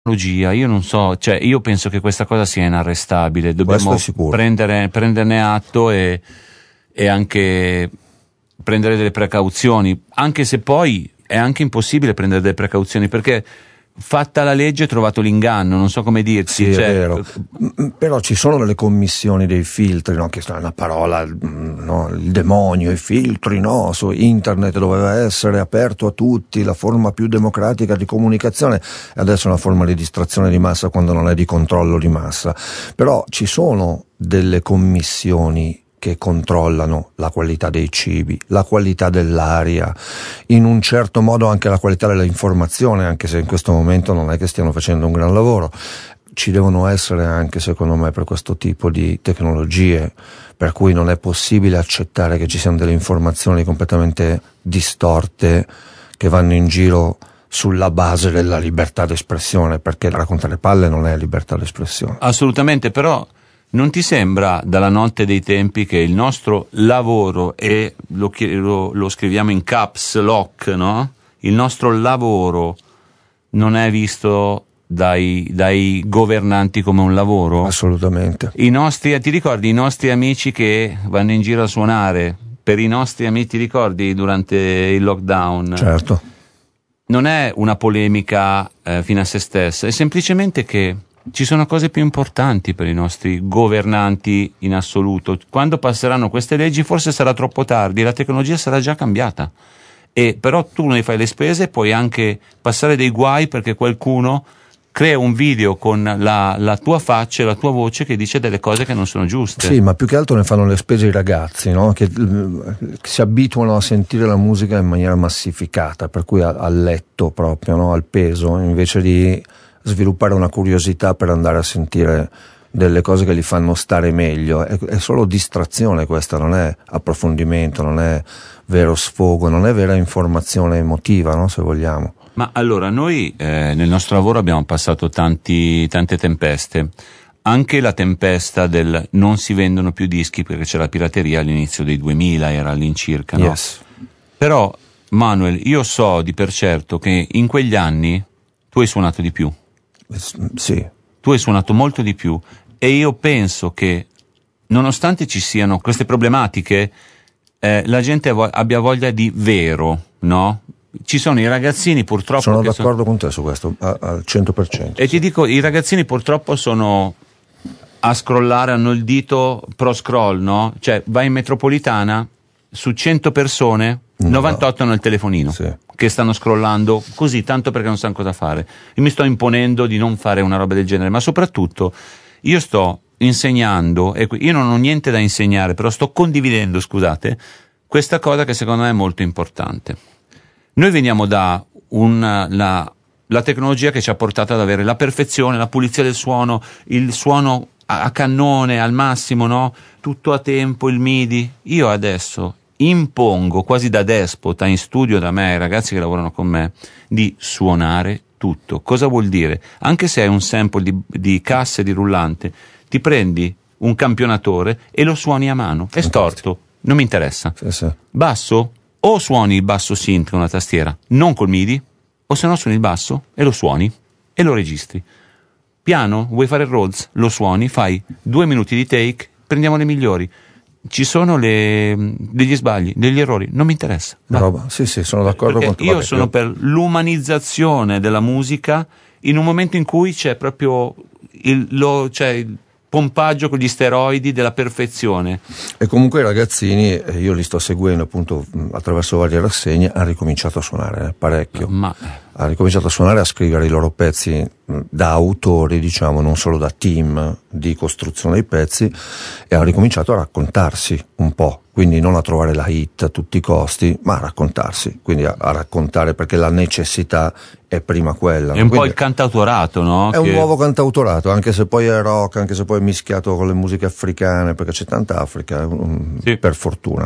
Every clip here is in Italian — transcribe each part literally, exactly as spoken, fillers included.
Io non so, cioè io penso che questa cosa sia inarrestabile, dobbiamo prendere, prenderne atto e, e anche prendere delle precauzioni, anche se poi è anche impossibile prendere delle precauzioni, perché fatta la legge è trovato l'inganno, non so come dirti. Sì, cioè... è vero. Però ci sono delle commissioni dei filtri, no? Che è una parola, no? Il demonio, i filtri, no? Su internet doveva essere aperto a tutti, la forma più democratica di comunicazione, e adesso è una forma di distrazione di massa quando non è di controllo di massa. Però ci sono delle commissioni che controllano la qualità dei cibi, la qualità dell'aria, in un certo modo anche la qualità dell'informazione, anche se in questo momento non è che stiano facendo un gran lavoro. Ci devono essere anche, secondo me, per questo tipo di tecnologie, per cui non è possibile accettare che ci siano delle informazioni completamente distorte che vanno in giro sulla base della libertà d'espressione, perché raccontare palle non è libertà d'espressione. Assolutamente, però non ti sembra dalla notte dei tempi che il nostro lavoro, e lo, lo, lo scriviamo in caps lock, no? Il nostro lavoro non è visto dai, dai governanti come un lavoro? Assolutamente. I nostri, ti ricordi i nostri amici che vanno in giro a suonare? Per i nostri amici, ti ricordi durante il lockdown? Certo. Non è una polemica eh, fino a se stessa, è semplicemente che ci sono cose più importanti per i nostri governanti in assoluto. Quando passeranno queste leggi forse sarà troppo tardi, la tecnologia sarà già cambiata, e però tu ne fai le spese, puoi anche passare dei guai perché qualcuno crea un video con la, la tua faccia e la tua voce che dice delle cose che non sono giuste. Sì, ma più che altro ne fanno le spese i ragazzi, no? Che, che si abituano a sentire la musica in maniera massificata, per cui al letto proprio, no? Al peso, invece di sviluppare una curiosità per andare a sentire delle cose che li fanno stare meglio. È, è solo distrazione questa, non è approfondimento, non è vero sfogo, non è vera informazione emotiva, no? Se vogliamo. Ma allora noi eh, nel nostro lavoro abbiamo passato tanti, tante tempeste, anche la tempesta del non si vendono più dischi perché c'è la pirateria all'inizio dei duemila, era all'incirca, no? Yes. Però Manuel, io so di per certo che in quegli anni tu hai suonato di più. Sì. Tu hai suonato molto di più, e io penso che nonostante ci siano queste problematiche, eh, la gente vo- abbia voglia di vero, no? Ci sono i ragazzini purtroppo sono che d'accordo sono... con te su questo a- al cento per cento. E ti dico, i ragazzini purtroppo sono a scrollare, hanno il dito pro scroll, no? Cioè vai in metropolitana, su cento persone novantotto hanno il telefonino, sì, che stanno scrollando così, tanto perché non sanno cosa fare. Io mi sto imponendo di non fare una roba del genere, ma soprattutto io sto insegnando, e io non ho niente da insegnare, però sto condividendo, scusate, questa cosa che secondo me è molto importante. Noi veniamo da un, la, la tecnologia che ci ha portato ad avere la perfezione, la pulizia del suono, il suono a, a cannone al massimo, no? Tutto a tempo, il MIDI. Io adesso impongo quasi da despota in studio da me, ai ragazzi che lavorano con me, di suonare tutto. Cosa vuol dire? Anche se hai un sample di, di casse di rullante, ti prendi un campionatore e lo suoni a mano, è storto, non mi interessa. Sì, sì. Basso? O suoni il basso synth con una tastiera, non col MIDI, o se no suoni il basso e lo suoni e lo registri. Piano? Vuoi fare il Rhodes? Lo suoni, fai due minuti di take, prendiamo le migliori. Ci sono le, degli sbagli, degli errori, non mi interessa. Roba. Sì, sì, sono d'accordo Perché con te. Io Vabbè, sono io... per l'umanizzazione della musica in un momento in cui c'è proprio il, lo, cioè il pompaggio con gli steroidi della perfezione. E comunque i ragazzini, io li sto seguendo appunto attraverso varie rassegne, hanno ricominciato a suonare eh, parecchio. Ma... ha ricominciato a suonare, a scrivere i loro pezzi da autori, diciamo, non solo da team di costruzione dei pezzi, e ha ricominciato a raccontarsi un po', quindi non a trovare la hit a tutti i costi, ma a raccontarsi, quindi a, a raccontare, perché la necessità è prima quella. È un quindi po' il cantautorato, no? È che... un nuovo cantautorato, anche se poi è rock, anche se poi è mischiato con le musiche africane, perché c'è tanta Africa, um, sì. per fortuna.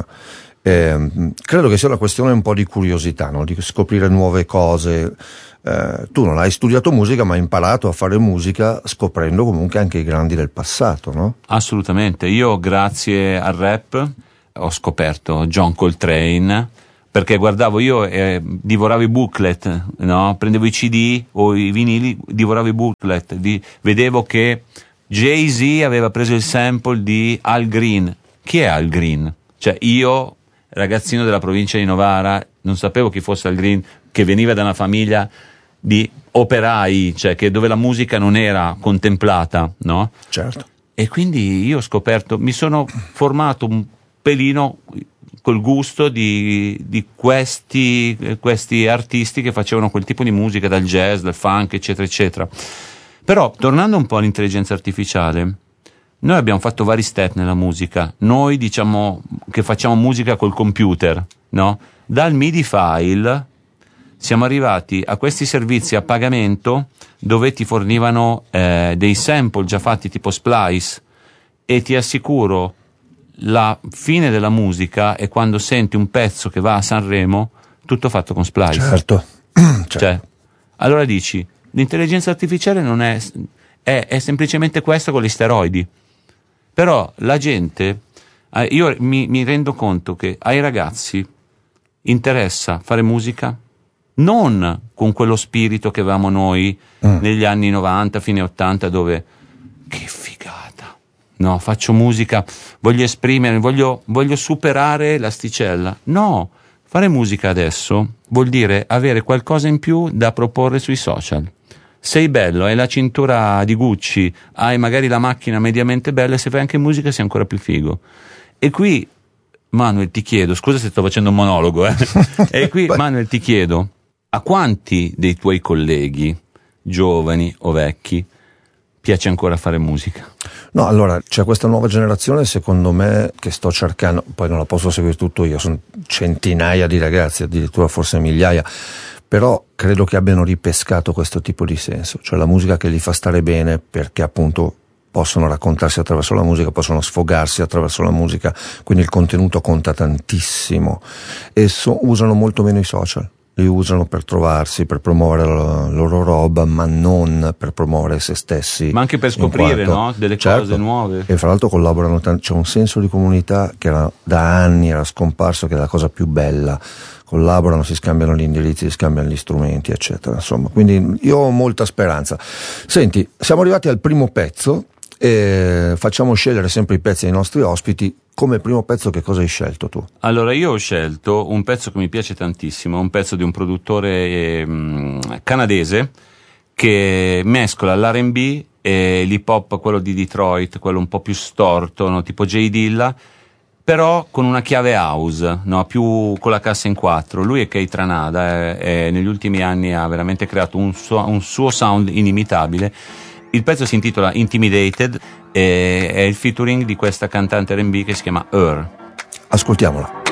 Eh, credo che sia una questione un po' di curiosità, no? Di scoprire nuove cose. Eh, tu non hai studiato musica, ma hai imparato a fare musica scoprendo comunque anche i grandi del passato, no? Assolutamente. Io grazie al rap ho scoperto John Coltrane, perché guardavo io, eh, divoravo i booklet, no? Prendevo i C D o i vinili, divoravo i booklet, vi, vedevo che Jay-Z aveva preso il sample di Al Green. Chi è Al Green? Cioè io, ragazzino della provincia di Novara, non sapevo chi fosse Al Green, che veniva da una famiglia di operai, cioè che dove la musica non era contemplata, no? Certo. E quindi io ho scoperto, mi sono formato un pelino col gusto di, di questi, questi artisti che facevano quel tipo di musica, dal jazz, dal funk, eccetera, eccetera. Però, tornando un po' all'intelligenza artificiale, noi abbiamo fatto vari step nella musica. Noi diciamo che facciamo musica col computer, no? Dal MIDI file siamo arrivati a questi servizi a pagamento dove ti fornivano eh, dei sample già fatti tipo Splice, e ti assicuro la fine della musica è quando senti un pezzo che va a Sanremo tutto fatto con Splice. Certo. Certo. Cioè, allora dici, l'intelligenza artificiale non è, è, è semplicemente questo con gli steroidi. Però la gente, eh, io mi, mi rendo conto che ai ragazzi interessa fare musica non con quello spirito che avevamo noi mm. negli anni novanta, fine ottanta, dove che figata, no, faccio musica, voglio esprimere, voglio, voglio superare l'asticella. No, fare musica adesso vuol dire avere qualcosa in più da proporre sui social. Sei bello, hai la cintura di Gucci, hai magari la macchina mediamente bella, e se fai anche musica sei ancora più figo. E qui, Manuel, ti chiedo, scusa se sto facendo un monologo, eh? E qui, Manuel, ti chiedo, a quanti dei tuoi colleghi, giovani o vecchi, piace ancora fare musica? No, allora, c'è questa nuova generazione, secondo me, che sto cercando, poi non la posso seguire tutto io, sono centinaia di ragazzi, addirittura forse migliaia, però credo che abbiano ripescato questo tipo di senso, cioè la musica che li fa stare bene perché appunto possono raccontarsi attraverso la musica, possono sfogarsi attraverso la musica, quindi il contenuto conta tantissimo, e so, usano molto meno i social. Li usano per trovarsi, per promuovere la loro roba, ma non per promuovere se stessi. Ma anche per scoprire, quanto, no? Delle certo, cose nuove. E fra l'altro collaborano tanto, c'è un senso di comunità che era, da anni era scomparso, che è la cosa più bella. Collaborano, si scambiano gli indirizzi, si scambiano gli strumenti, eccetera. Insomma, quindi io ho molta speranza. Senti, siamo arrivati al primo pezzo e facciamo scegliere sempre i pezzi ai nostri ospiti. Come primo pezzo che cosa hai scelto tu? Allora, io ho scelto un pezzo che mi piace tantissimo, un pezzo di un produttore eh, canadese che mescola l'R and B e l'hip hop, quello di Detroit, quello un po' più storto, no? Tipo Jay Dilla, però con una chiave house, no? Più con la cassa in quattro. Lui è Kei Tranada, e negli ultimi anni ha veramente creato un suo, un suo sound inimitabile. Il pezzo si intitola Intimidated e è il featuring di questa cantante R and B che si chiama Her. Ascoltiamola.